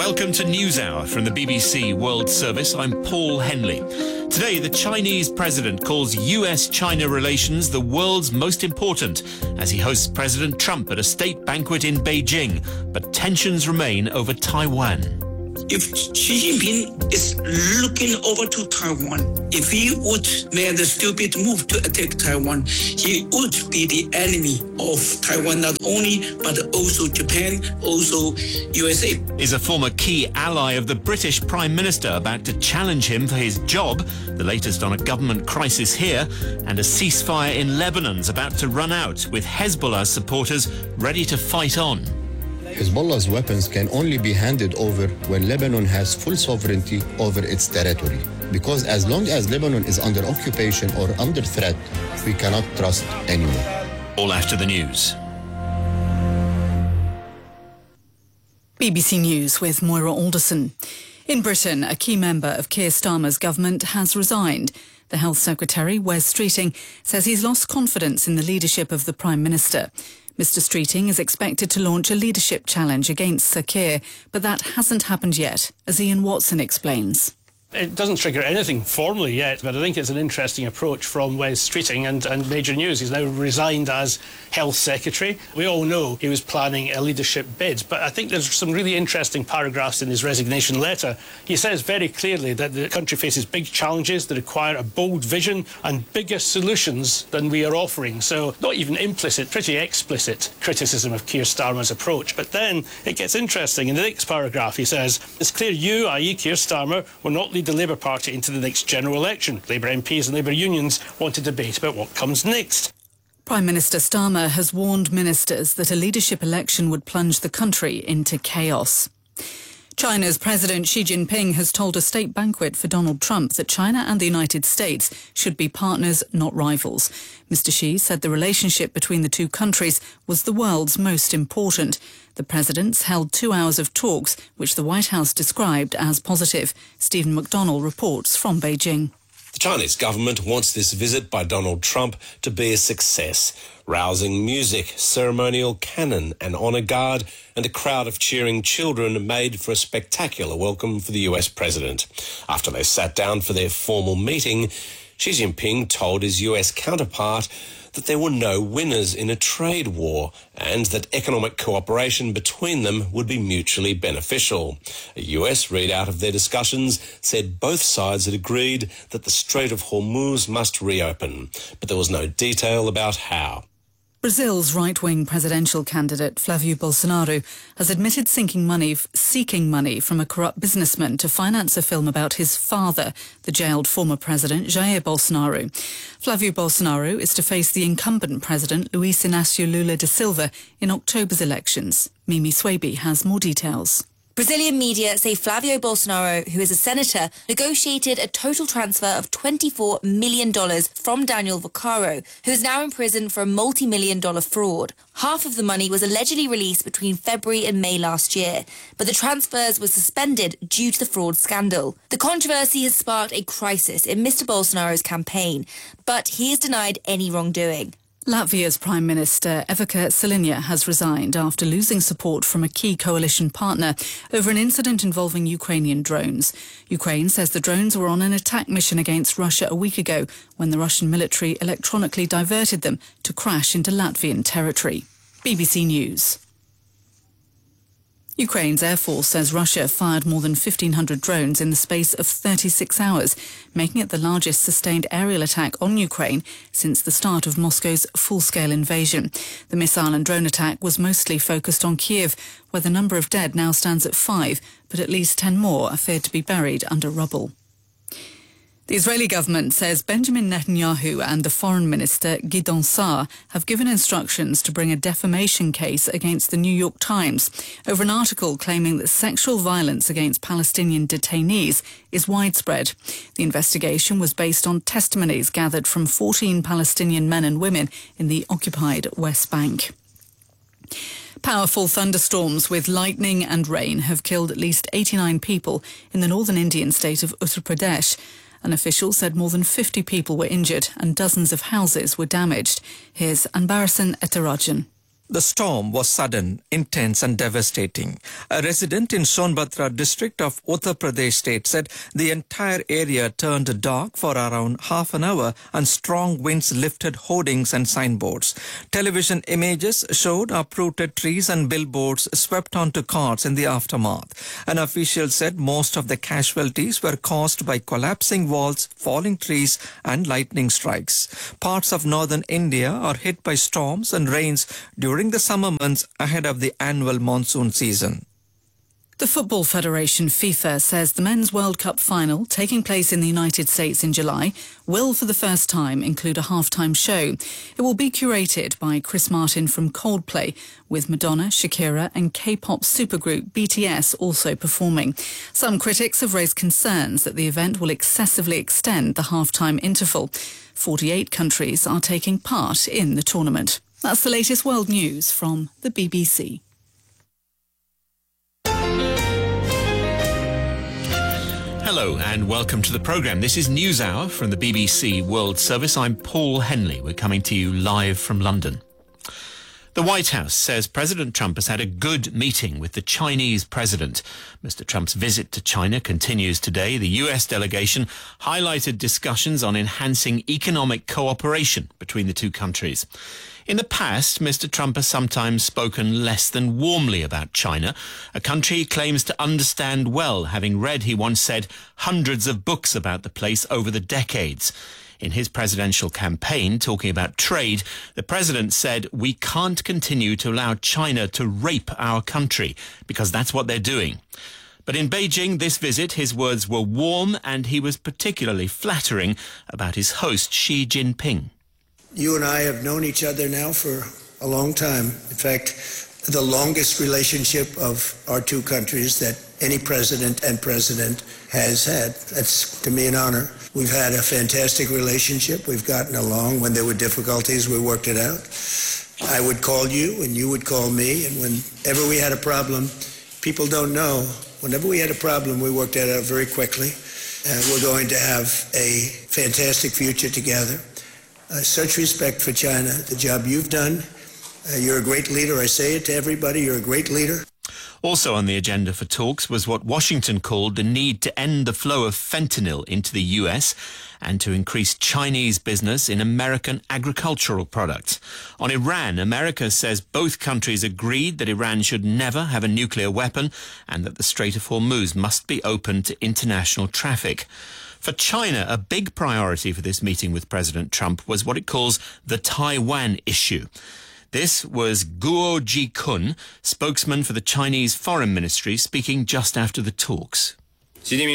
Welcome to NewsHour from the BBC World Service. I'm Paul Henley. Today, the Chinese president calls US-China relations the world's most important as he hosts President Trump at a state banquet in Beijing. But tensions remain over Taiwan. If Xi Jinping is looking over to Taiwan, if he would make the stupid move to attack Taiwan, he would be the enemy of Taiwan not only, but also Japan, also USA. Is a former key ally of the British Prime Minister about to challenge him for his job, the latest on a government crisis here, and a ceasefire in Lebanon's about to run out, with Hezbollah supporters ready to fight on. Hezbollah's weapons can only be handed over when Lebanon has full sovereignty over its territory. Because as long as Lebanon is under occupation or under threat, we cannot trust anyone. All after the news. BBC News with Moira Alderson. In Britain, a key member of Keir Starmer's government has resigned. The Health Secretary, Wes Streeting, says he's lost confidence in the leadership of the Prime Minister. Mr Streeting is expected to launch a leadership challenge against Sir Keir, but that hasn't happened yet, as Ian Watson explains. It doesn't trigger anything formally yet, but I think it's an interesting approach from Wes Streeting and major news. He's now resigned as Health Secretary. We all know he was planning a leadership bid, but I think there's some really interesting paragraphs in his resignation letter. He says very clearly that the country faces big challenges that require a bold vision and bigger solutions than we are offering. So not even implicit, pretty explicit criticism of Keir Starmer's approach. But then it gets interesting. In the next paragraph he says, it's clear you, i.e. Keir Starmer, will not lead the Labour Party into the next general election. Labour MPs and Labour unions want to debate about what comes next. Prime Minister Starmer has warned ministers that a leadership election would plunge the country into chaos. China's President Xi Jinping has told a state banquet for Donald Trump that China and the United States should be partners, not rivals. Mr Xi said the relationship between the two countries was the world's most important. The presidents held 2 hours of talks, which the White House described as positive. Stephen McDonnell reports from Beijing. The Chinese government wants this visit by Donald Trump to be a success. Rousing music, ceremonial cannon, an honour guard and a crowd of cheering children made for a spectacular welcome for the US president. After they sat down for their formal meeting, Xi Jinping told his US counterpart that there were no winners in a trade war and that economic cooperation between them would be mutually beneficial. A US readout of their discussions said both sides had agreed that the Strait of Hormuz must reopen, but there was no detail about how. Brazil's right-wing presidential candidate Flávio Bolsonaro has admitted seeking money from a corrupt businessman to finance a film about his father, the jailed former president Jair Bolsonaro. Flávio Bolsonaro is to face the incumbent president Luiz Inácio Lula da Silva in October's elections. Mimi Swaby has more details. Brazilian media say Flávio Bolsonaro, who is a senator, negotiated a total transfer of $24 million from Daniel Vaccaro, who is now in prison for a multi-million-dollar fraud. Half of the money was allegedly released between February and May last year, but the transfers were suspended due to the fraud scandal. The controversy has sparked a crisis in Mr. Bolsonaro's campaign, but he has denied any wrongdoing. Latvia's Prime Minister Evika Saliņa has resigned after losing support from a key coalition partner over an incident involving Ukrainian drones. Ukraine says the drones were on an attack mission against Russia a week ago when the Russian military electronically diverted them to crash into Latvian territory. BBC News. Ukraine's Air Force says Russia fired more than 1,500 drones in the space of 36 hours, making it the largest sustained aerial attack on Ukraine since the start of Moscow's full-scale invasion. The missile and drone attack was mostly focused on Kiev, where the number of dead now stands at 5, but at least 10 more are feared to be buried under rubble. The Israeli government says Benjamin Netanyahu and the Foreign Minister Gideon Saar have given instructions to bring a defamation case against the New York Times over an article claiming that sexual violence against Palestinian detainees is widespread. The investigation was based on testimonies gathered from 14 Palestinian men and women in the occupied West Bank. Powerful thunderstorms with lightning and rain have killed at least 89 people in the northern Indian state of Uttar Pradesh. An official said more than 50 people were injured and dozens of houses were damaged. Here's Anbarasan Ethirajan. The storm was sudden, intense and devastating. A resident in Sonbhadra district of Uttar Pradesh state said the entire area turned dark for around half an hour and strong winds lifted hoardings and signboards. Television images showed uprooted trees and billboards swept onto cars in the aftermath. An official said most of the casualties were caused by collapsing walls, falling trees and lightning strikes. Parts of northern India are hit by storms and rains during the summer months ahead of the annual monsoon season. The Football Federation, FIFA, says the Men's World Cup final, taking place in the United States in July, will for the first time include a halftime show. It will be curated by Chris Martin from Coldplay, with Madonna, Shakira and K-pop supergroup BTS also performing. Some critics have raised concerns that the event will excessively extend the halftime interval. 48 countries are taking part in the tournament. That's the latest world news from the BBC. Hello and welcome to the programme. This is NewsHour from the BBC World Service. I'm Paul Henley. We're coming to you live from London. The White House says President Trump has had a good meeting with the Chinese president. Mr. Trump's visit to China continues today. The US delegation highlighted discussions on enhancing economic cooperation between the two countries. In the past, Mr. Trump has sometimes spoken less than warmly about China, a country he claims to understand well, having read, he once said, hundreds of books about the place over the decades. In his presidential campaign, talking about trade, the president said, "We can't continue to allow China to rape our country, because that's what they're doing." But in Beijing, this visit, his words were warm, and he was particularly flattering about his host, Xi Jinping. You and I have known each other now for a long time. In fact, the longest relationship of our two countries that any president and president has had. That's, to me, an honor. We've had a fantastic relationship. We've gotten along. When there were difficulties, we worked it out. I would call you and you would call me. And whenever we had a problem, people don't know, whenever we had a problem, we worked it out very quickly. And we're going to have a fantastic future together. Such respect for China, the job you've done. You're a great leader. I say it to everybody. You're a great leader. Also on the agenda for talks was what Washington called the need to end the flow of fentanyl into the US and to increase Chinese business in American agricultural products. On Iran, America says both countries agreed that Iran should never have a nuclear weapon and that the Strait of Hormuz must be open to international traffic. For China, a big priority for this meeting with President Trump was what it calls the Taiwan issue. This was Guo Jikun, spokesman for the Chinese Foreign Ministry, speaking just after the talks. In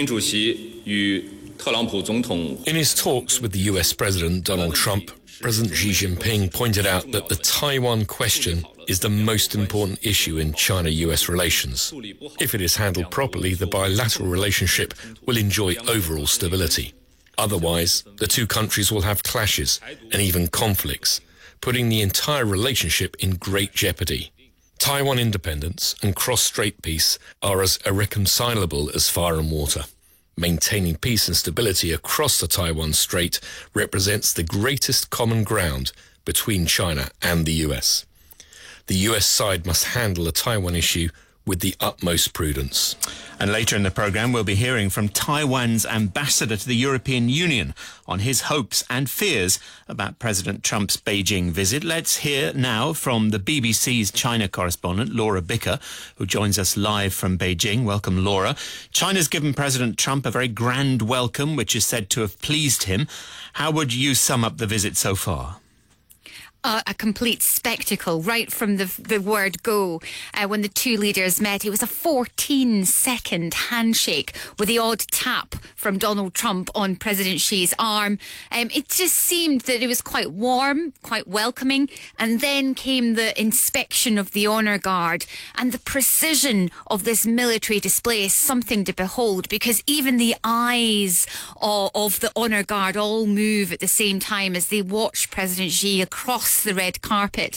his talks with the US President Donald Trump, President Xi Jinping pointed out that the Taiwan question is the most important issue in China-US relations. If it is handled properly, the bilateral relationship will enjoy overall stability. Otherwise, the two countries will have clashes and even conflicts, putting the entire relationship in great jeopardy. Taiwan independence and cross-strait peace are as irreconcilable as fire and water. Maintaining peace and stability across the Taiwan Strait represents the greatest common ground between China and the US. The US side must handle the Taiwan issue with the utmost prudence. And later in the programme, we'll be hearing from Taiwan's ambassador to the European Union on his hopes and fears about President Trump's Beijing visit. Let's hear now from the BBC's China correspondent, Laura Bicker, who joins us live from Beijing. Welcome, Laura. China's given President Trump a very grand welcome, which is said to have pleased him. How would you sum up the visit so far? A complete spectacle right from the word go. When the two leaders met, it was a 14-second handshake with the odd tap from Donald Trump on President Xi's arm. It just seemed that it was quite warm, quite welcoming. And then came the inspection of the Honour Guard, and the precision of this military display is something to behold, because even the eyes of the Honour Guard all move at the same time as they watch President Xi across the red carpet.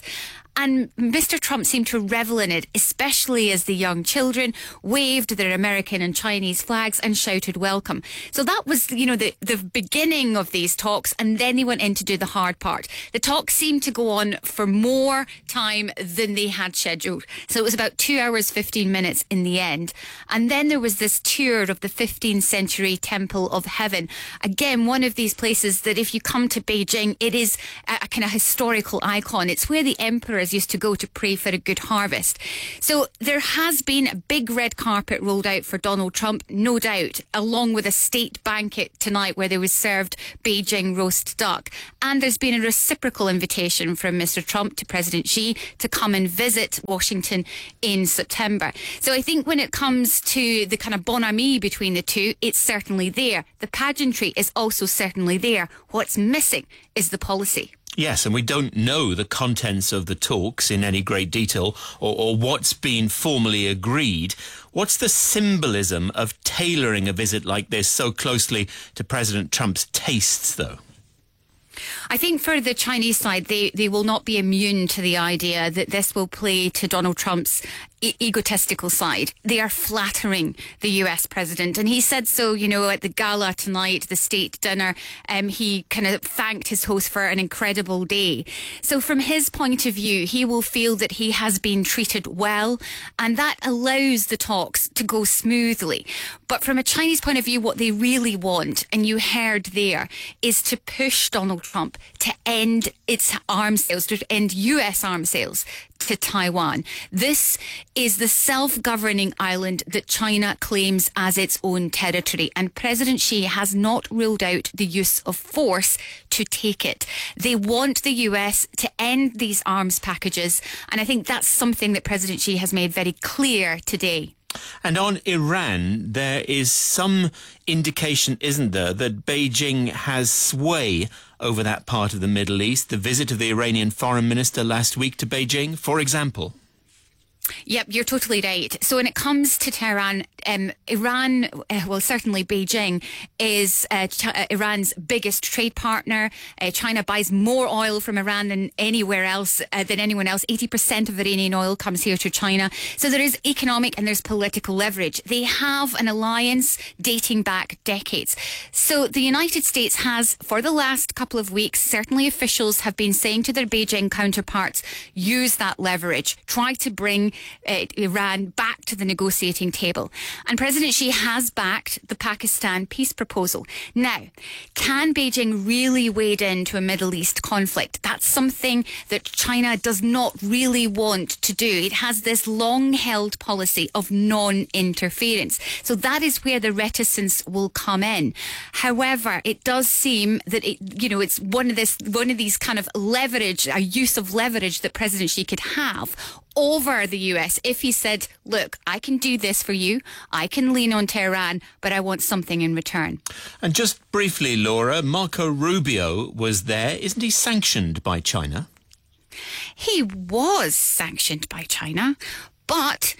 And Mr. Trump seemed to revel in it, especially as the young children waved their American and Chinese flags and shouted welcome. So that was, the beginning of these talks, and then they went in to do the hard part. The talks seemed to go on for more time than they had scheduled. So it was about 2 hours, 15 minutes in the end. And then there was this tour of the 15th century Temple of Heaven. Again, one of these places that if you come to Beijing, it is a kind of historical icon. It's where the emperors used to go to pray for a good harvest. So there has been a big red carpet rolled out for Donald Trump, no doubt, along with a state banquet tonight where there was served Beijing roast duck. And there's been a reciprocal invitation from Mr. Trump to President Xi to come and visit Washington in September. So I think when it comes to the kind of bon ami between the two, it's certainly there. The pageantry is also certainly there. What's missing is the policy. Yes, and we don't know the contents of the talks in any great detail or what's been formally agreed. What's the symbolism of tailoring a visit like this so closely to President Trump's tastes, though? I think for the Chinese side, they will not be immune to the idea that this will play to Donald Trump's egotistical side. They are flattering the US president, and he said so, at the gala tonight, the state dinner. He kind of thanked his host for an incredible day. So from his point of view, he will feel that he has been treated well, and that allows the talks to go smoothly. But from a Chinese point of view, what they really want, and you heard there, is to push Donald Trump to end its arms sales, to end US arms sales to Taiwan. This is the self-governing island that China claims as its own territory, and President Xi has not ruled out the use of force to take it. They want the US to end these arms packages, and I think that's something that President Xi has made very clear today. And on Iran, there is some indication, isn't there, that Beijing has sway over that part of the Middle East. The visit of the Iranian foreign minister last week to Beijing, for example. Yep, you're totally right. So when it comes to Tehran, Iran, certainly Beijing, is Iran's biggest trade partner. China buys more oil from Iran than anywhere else, than anyone else. 80% of Iranian oil comes here to China. So there is economic and there's political leverage. They have an alliance dating back decades. So the United States has, for the last couple of weeks, certainly officials have been saying to their Beijing counterparts, use that leverage, try to bring Iran back to the negotiating table. And President Xi has backed the Pakistan peace proposal. Now, can Beijing really wade into a Middle East conflict? That's something that China does not really want to do. It has this long-held policy of non-interference. So that is where the reticence will come in. However, it does seem that it's one of these kind of leverage, a use of leverage that President Xi could have over the US if he said, look, I can do this for you, I can lean on Tehran, but I want something in return. And just briefly, Laura, Marco Rubio was there. Isn't he sanctioned by China? He was sanctioned by China, but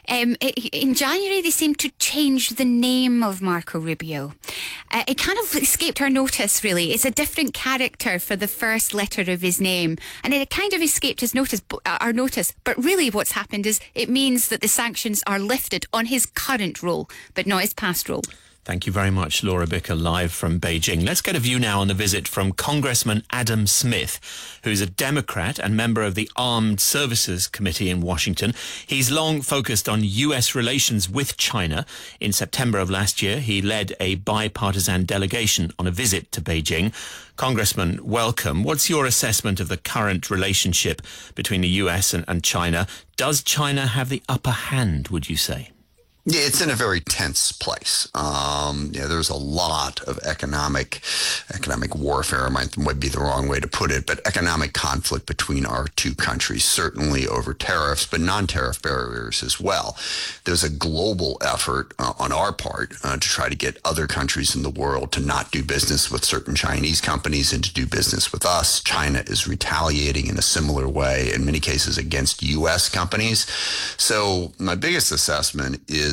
in January they seemed to change the name of Marco Rubio. It kind of escaped our notice, really. It's a different character for the first letter of his name, and it kind of escaped our notice. But really what's happened is it means that the sanctions are lifted on his current role, but not his past role. Thank you very much, Laura Bicker, live from Beijing. Let's get a view now on the visit from Congressman Adam Smith, who's a Democrat and member of the Armed Services Committee in Washington. He's long focused on U.S. relations with China. In September of last year, he led a bipartisan delegation on a visit to Beijing. Congressman, welcome. What's your assessment of the current relationship between the U.S. and China? Does China have the upper hand, would you say? Yeah, it's in a very tense place. There's a lot of economic warfare, might be the wrong way to put it, but economic conflict between our two countries, certainly over tariffs, but non-tariff barriers as well. There's a global effort on our part to try to get other countries in the world to not do business with certain Chinese companies and to do business with us. China is retaliating in a similar way, in many cases against U.S. companies. So my biggest assessment is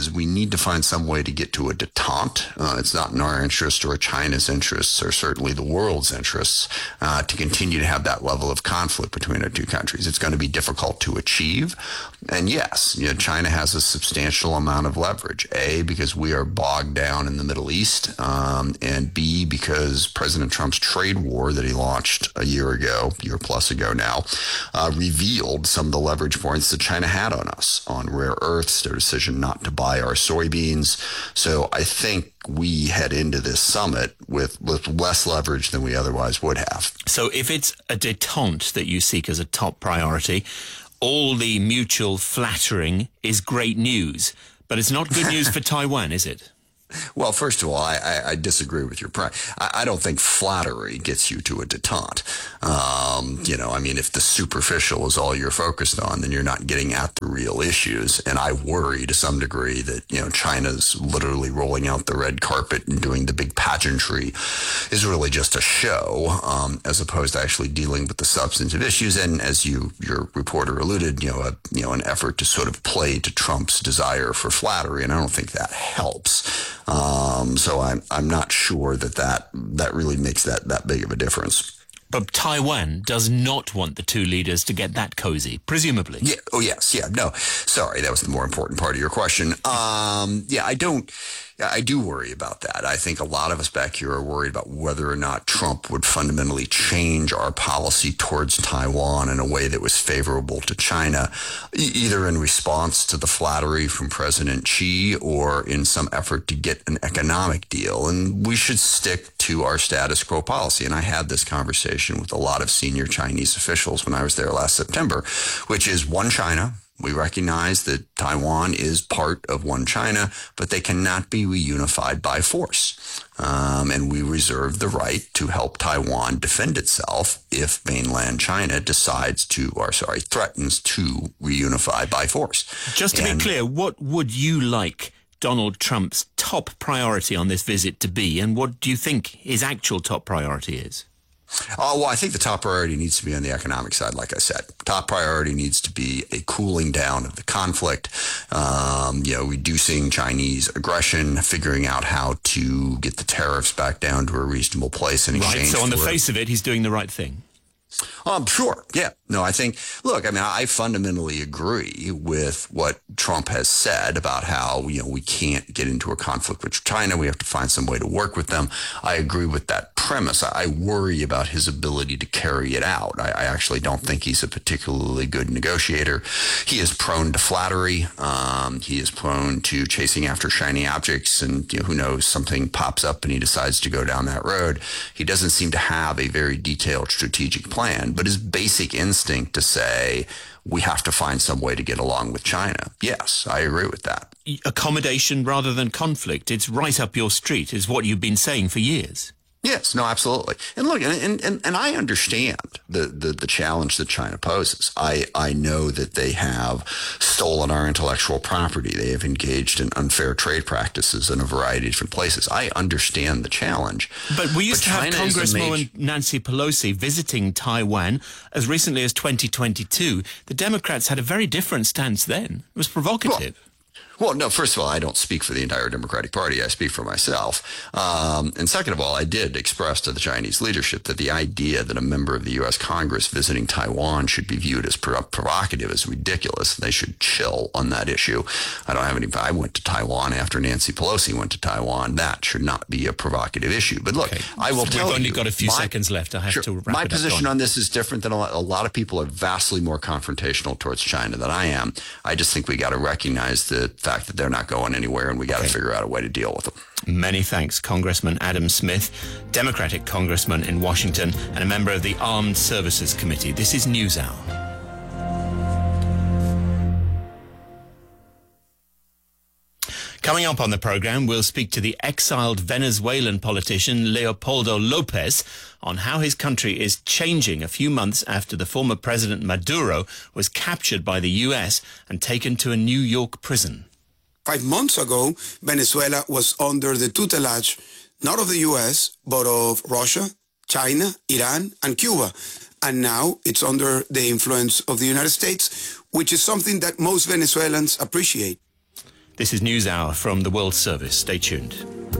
is we need to find some way to get to a detente. It's not in our interest or China's interests or certainly the world's interests to continue to have that level of conflict between our two countries. It's going to be difficult to achieve. And yes, China has a substantial amount of leverage. A, because we are bogged down in the Middle East, and B, because President Trump's trade war that he launched a year plus ago now, revealed some of the leverage points that China had on us, on rare earths, their decision not to buy our soybeans. So I think we head into this summit with less leverage than we otherwise would have. So if it's a detente that you seek as a top priority, all the mutual flattering is great news, but it's not good news for Taiwan, is it? Well, first of all, I disagree with your I don't think flattery gets you to a detente. If the superficial is all you're focused on, then you're not getting at the real issues. And I worry to some degree that, China's literally rolling out the red carpet and doing the big pageantry is really just a show, as opposed to actually dealing with the substantive issues. And as your reporter alluded, an effort to sort of play to Trump's desire for flattery. And I don't think that helps. So I'm not sure that really makes that big of a difference. But Taiwan does not want the two leaders to get that cozy, presumably. Yeah. Oh, yes. Yeah. No. Sorry, that was the more important part of your question. I do worry about that. I think a lot of us back here are worried about whether or not Trump would fundamentally change our policy towards Taiwan in a way that was favorable to China, either in response to the flattery from President Xi or in some effort to get an economic deal. And we should stick to our status quo policy. And I had this conversation with a lot of senior Chinese officials when I was there last September, which is one China. We recognize that Taiwan is part of one China, but they cannot be reunified by force. And we reserve the right to help Taiwan defend itself if mainland China threatens to reunify by force. Just to be clear, what would you like Donald Trump's top priority on this visit to be, and what do you think his actual top priority is? Well, I think the top priority needs to be on the economic side, like I said. Top priority needs to be a cooling down of the conflict, reducing Chinese aggression, figuring out how to get the tariffs back down to a reasonable place in exchange. Right, so on the face of it, he's doing the right thing. Sure. Yeah. No, I fundamentally agree with what Trump has said about how, we can't get into a conflict with China. We have to find some way to work with them. I agree with that premise. I worry about his ability to carry it out. I actually don't think he's a particularly good negotiator. He is prone to flattery. He is prone to chasing after shiny objects, and who knows, something pops up and he decides to go down that road. He doesn't seem to have a very detailed strategic plan, but his basic instinct to say we have to find some way to get along with China. Yes, I agree with that. Accommodation rather than conflict. It's right up your street, is what you've been saying for years. Yes, no, absolutely. And look, and I understand the challenge that China poses. I know that they have stolen our intellectual property. They have engaged in unfair trade practices in a variety of different places. I understand the challenge. But we used to have Congresswoman Nancy Pelosi visiting Taiwan as recently as 2022. The Democrats had a very different stance then. It was provocative. Well, no, first of all, I don't speak for the entire Democratic Party. I speak for myself. And second of all, I did express to the Chinese leadership that the idea that a member of the U.S. Congress visiting Taiwan should be viewed as provocative is ridiculous. They should chill on that issue. I went to Taiwan after Nancy Pelosi went to Taiwan. That should not be a provocative issue. But look, I will tell you. We've only got a few seconds left. I have to wrap it up. My position on this is different than a lot of people are vastly more confrontational towards China than I am. I just think we got to recognize the fact that they're not going anywhere, and we got to figure out a way to deal with them. Many thanks, Congressman Adam Smith, Democratic congressman in Washington and a member of the Armed Services Committee. This is NewsHour. Coming up on the program, we'll speak to the exiled Venezuelan politician Leopoldo Lopez on how his country is changing a few months after the former President Maduro was captured by the U.S. and taken to a New York prison. 5 months ago, Venezuela was under the tutelage not of the U.S., but of Russia, China, Iran, and Cuba. And now it's under the influence of the United States, which is something that most Venezuelans appreciate. This is NewsHour from the World Service. Stay tuned.